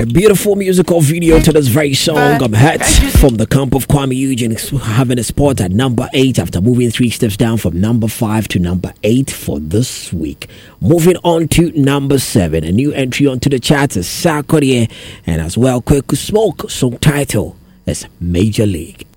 beautiful musical video to this very song. I'm Hurt from the camp of Kwame Eugene, having a spot at number 8 after moving 3 steps down from number 5 to number 8 for this week. Moving on to number 7, a new entry onto the charts is Sarkodie, and as well, Quick Smoke, song title is Major League.